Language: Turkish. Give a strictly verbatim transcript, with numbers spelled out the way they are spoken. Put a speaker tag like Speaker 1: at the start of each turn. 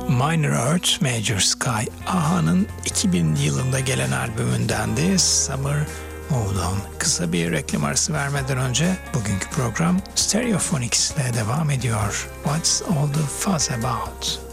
Speaker 1: Minor Earth, Major Sky, a-ha'nın iki bin yılında gelen albümündendi. Summer Moved On. Kısa bir reklam arası vermeden önce bugünkü program Stereophonics ile devam ediyor. What's all the fuss about?